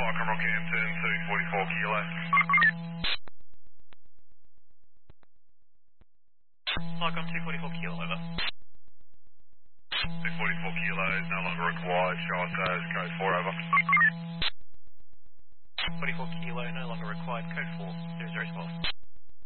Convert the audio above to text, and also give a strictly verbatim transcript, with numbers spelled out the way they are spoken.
Falcon Rockhampton, two forty-four kilo. Falcon two forty-four kilo, over. two forty-four kilo is no longer required. Show us as code four, over.